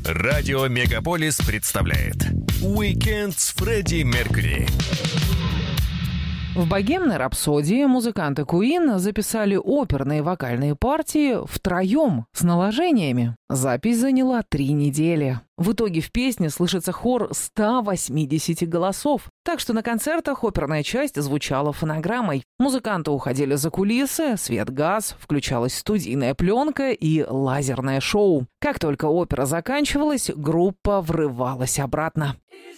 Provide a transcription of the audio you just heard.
Радио Мегаполис представляет «Уикенд с Фредди Меркьюри». В «Богемной рапсодии» музыканты Queen записали оперные вокальные партии втроем с наложениями. Запись заняла 3 недели. В итоге в песне слышится хор 180 голосов. Так что на концертах оперная часть звучала фонограммой. Музыканты уходили за кулисы, свет гас, включалась студийная пленка и лазерное шоу. Как только опера заканчивалась, группа врывалась обратно.